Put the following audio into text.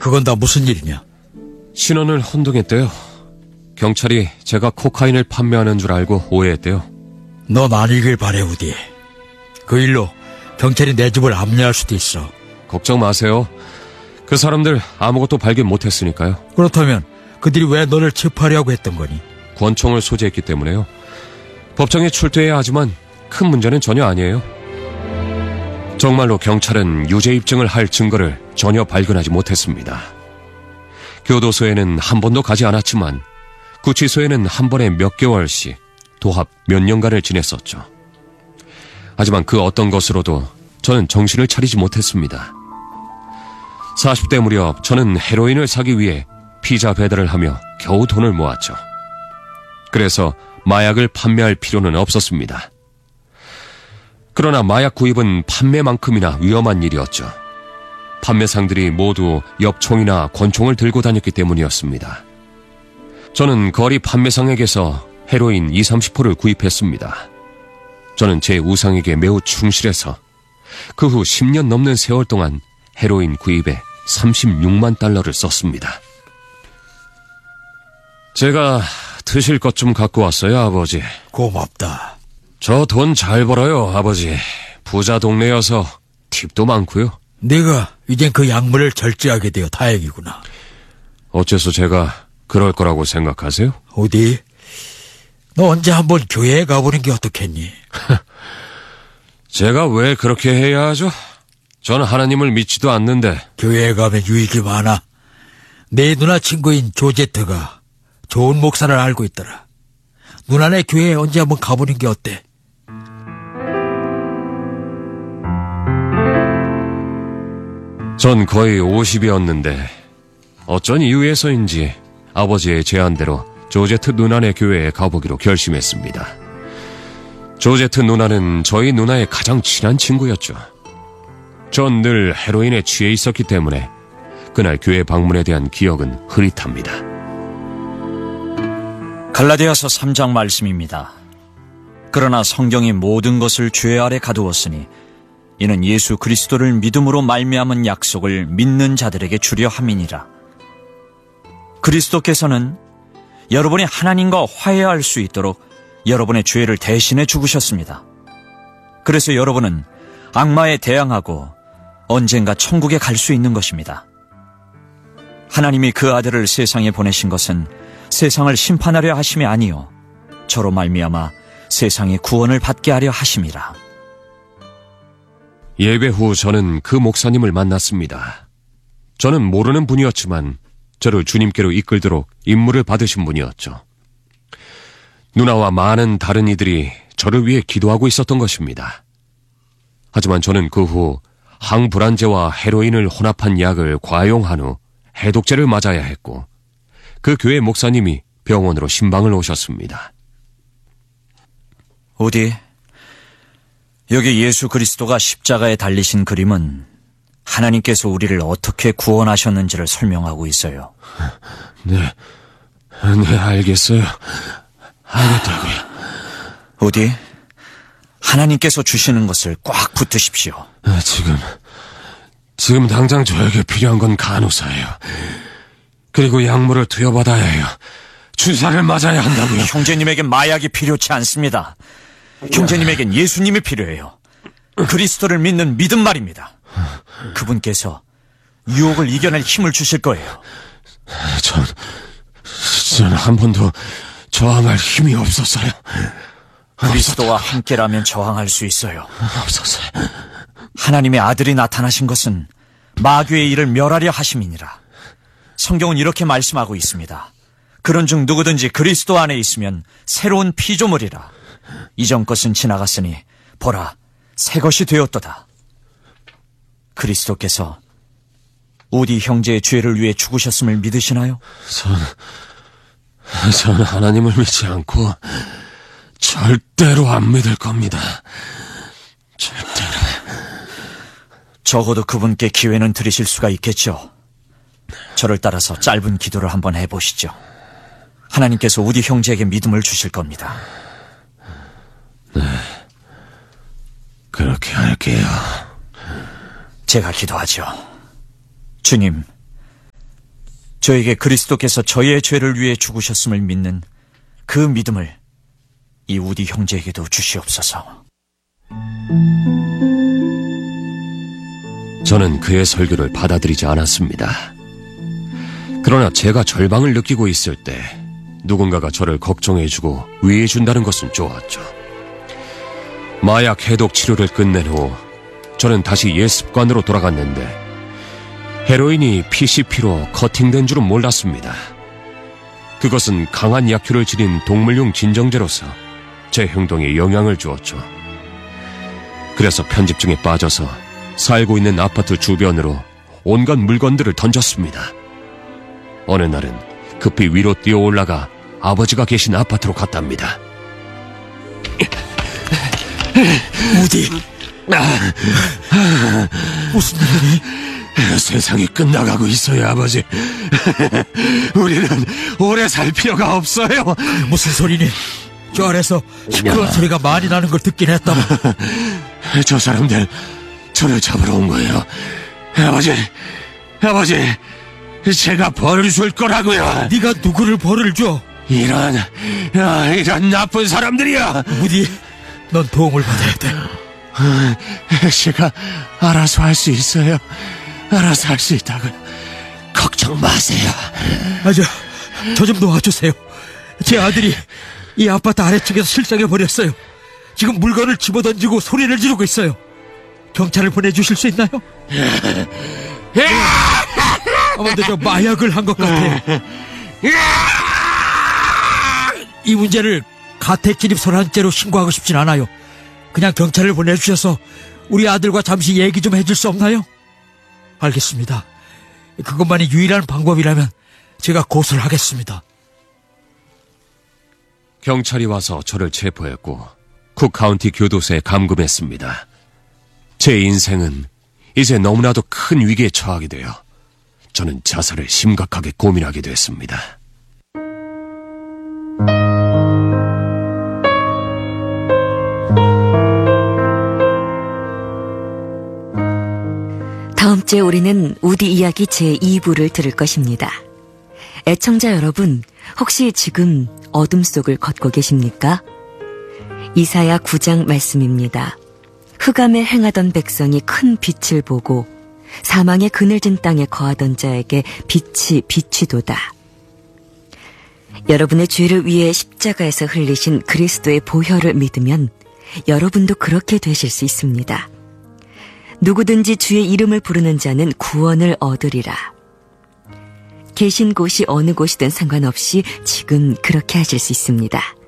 그건 다 무슨 일이냐? 신원을 혼동했대요. 경찰이 제가 코카인을 판매하는 줄 알고 오해했대요. 넌 아니길 바래, 우디. 그 일로 경찰이 내 집을 압류할 수도 있어. 걱정 마세요. 그 사람들 아무것도 발견 못했으니까요. 그렇다면 그들이 왜 너를 체포하려고 했던 거니? 권총을 소지했기 때문에요. 법정에 출두해야 하지만 큰 문제는 전혀 아니에요. 정말로 경찰은 유죄 입증을 할 증거를 전혀 발견하지 못했습니다. 교도소에는 한 번도 가지 않았지만 구치소에는 한 번에 몇 개월씩 도합 몇 년간을 지냈었죠. 하지만 그 어떤 것으로도 저는 정신을 차리지 못했습니다. 40대 무렵 저는 헤로인을 사기 위해 피자 배달을 하며 겨우 돈을 모았죠. 그래서 마약을 판매할 필요는 없었습니다. 그러나 마약 구입은 판매만큼이나 위험한 일이었죠. 판매상들이 모두 엽총이나 권총을 들고 다녔기 때문이었습니다. 저는 거리 판매상에게서 헤로인 20-30포를 구입했습니다. 저는 제 우상에게 매우 충실해서 그 후 10년 넘는 세월 동안 헤로인 구입에 36만 달러를 썼습니다. 제가 드실 것 좀 갖고 왔어요, 아버지. 고맙다. 저 돈 잘 벌어요, 아버지. 부자 동네여서 팁도 많고요. 네가 이젠 그 약물을 절제하게 되어 다행이구나. 어째서 제가 그럴 거라고 생각하세요? 어디? 너 언제 한번 교회에 가보는 게 어떻겠니? 제가 왜 그렇게 해야 하죠? 저는 하나님을 믿지도 않는데. 교회에 가면 유익이 많아. 내 누나 친구인 조제트가 좋은 목사를 알고 있더라. 누나네 교회에 언제 한번 가보는 게 어때? 전 거의 50이었는데 어쩐 이유에서인지 아버지의 제안대로 조제트 누나네 교회에 가보기로 결심했습니다. 조제트 누나는 저희 누나의 가장 친한 친구였죠. 전 늘 헤로인에 취해 있었기 때문에 그날 교회 방문에 대한 기억은 흐릿합니다. 갈라디아서 3장 말씀입니다. 그러나 성경이 모든 것을 죄 아래 가두었으니 이는 예수 그리스도를 믿음으로 말미암은 약속을 믿는 자들에게 주려 함이니라. 그리스도께서는 여러분이 하나님과 화해할 수 있도록 여러분의 죄를 대신해 죽으셨습니다. 그래서 여러분은 악마에 대항하고 언젠가 천국에 갈 수 있는 것입니다. 하나님이 그 아들을 세상에 보내신 것은 세상을 심판하려 하심이 아니요 저로 말미암아 세상의 구원을 받게 하려 하심이라. 예배 후 저는 그 목사님을 만났습니다. 저는 모르는 분이었지만 저를 주님께로 이끌도록 임무를 받으신 분이었죠. 누나와 많은 다른 이들이 저를 위해 기도하고 있었던 것입니다. 하지만 저는 그 후 항불안제와 헤로인을 혼합한 약을 과용한 후 해독제를 맞아야 했고 그 교회 목사님이 병원으로 신방을 오셨습니다. 우디, 여기 예수 그리스도가 십자가에 달리신 그림은 하나님께서 우리를 어떻게 구원하셨는지를 설명하고 있어요. 네, 알겠어요. 알겠다고요. 우디, 하나님께서 주시는 것을 꽉 붙드십시오. 지금 당장 저에게 필요한 건 간호사예요. 그리고 약물을 투여받아야 해요. 주사를 맞아야 한다고요. 형제님에겐 마약이 필요치 않습니다. 형제님에겐 예수님이 필요해요. 그리스도를 믿는 믿음 말입니다. 그분께서 유혹을 이겨낼 힘을 주실 거예요. 전 한 번도 저항할 힘이 없었어요. 그리스도와 함께라면 저항할 수 있어요. 없었어요. 하나님의 아들이 나타나신 것은 마귀의 일을 멸하려 하심이니라. 성경은 이렇게 말씀하고 있습니다. 그런즉 누구든지 그리스도 안에 있으면 새로운 피조물이라. 이전 것은 지나갔으니 보라, 새 것이 되었도다. 그리스도께서 우디 형제의 죄를 위해 죽으셨음을 믿으시나요? 저는 하나님을 믿지 않고 절대로 안 믿을 겁니다. 절대로. 적어도 그분께 기회는 드리실 수가 있겠죠. 저를 따라서 짧은 기도를 한번 해보시죠. 하나님께서 우디 형제에게 믿음을 주실 겁니다. 네, 그렇게 할게요. 제가 기도하죠. 주님, 저에게 그리스도께서 저의 죄를 위해 죽으셨음을 믿는 그 믿음을 이 우디 형제에게도 주시옵소서. 저는 그의 설교를 받아들이지 않았습니다. 그러나 제가 절망을 느끼고 있을 때 누군가가 저를 걱정해주고 위해준다는 것은 좋았죠. 마약 해독 치료를 끝낸 후 저는 다시 옛 습관으로 돌아갔는데 헤로인이 PCP로 커팅된 줄은 몰랐습니다. 그것은 강한 약효를 지닌 동물용 진정제로서 제 행동에 영향을 주었죠. 그래서 편집증에 빠져서 살고 있는 아파트 주변으로 온갖 물건들을 던졌습니다. 어느 날은 급히 위로 뛰어 올라가 아버지가 계신 아파트로 갔답니다. 우디, 무슨 일이니? 세상이 끝나가고 있어요, 아버지. 우리는 오래 살 필요가 없어요. 무슨 소리니? 저 아래서 시끄러운 소리가 많이 나는 걸 듣긴 했다만. 저 사람들 저를 잡으러 온 거예요. 아버지, 제가 벌을 줄 거라고요. 네가 누구를 벌을 줘? 이런 나쁜 사람들이야. 우디, 넌 도움을 받아야 돼. 제가 알아서 할 수 있어요. 알아서 할 수 있다고요. 걱정 마세요. 저 좀 도와주세요. 제 아들이 이 아파트 아래쪽에서 실성해버렸어요. 지금 물건을 집어던지고 소리를 지르고 있어요. 경찰을 보내주실 수 있나요? 아무래도 저 마약을 한 것 같아요. 이 문제를 가택진입 소란죄로 신고하고 싶진 않아요. 그냥 경찰을 보내주셔서 우리 아들과 잠시 얘기 좀 해줄 수 없나요? 알겠습니다. 그것만이 유일한 방법이라면 제가 고소를 하겠습니다. 경찰이 와서 저를 체포했고 쿡 카운티 교도소에 감금했습니다. 제 인생은 이제 너무나도 큰 위기에 처하게 되어 저는 자살을 심각하게 고민하게 됐습니다. 다음 주에 우리는 우디 이야기 제2부를 들을 것입니다. 애청자 여러분, 혹시 지금 어둠 속을 걷고 계십니까? 이사야 9장 말씀입니다. 흑암에 행하던 백성이 큰 빛을 보고 사망의 그늘진 땅에 거하던 자에게 빛이 비치도다. 여러분의 죄를 위해 십자가에서 흘리신 그리스도의 보혈을 믿으면 여러분도 그렇게 되실 수 있습니다. 누구든지 주의 이름을 부르는 자는 구원을 얻으리라. 계신 곳이 어느 곳이든 상관없이 지금 그렇게 하실 수 있습니다.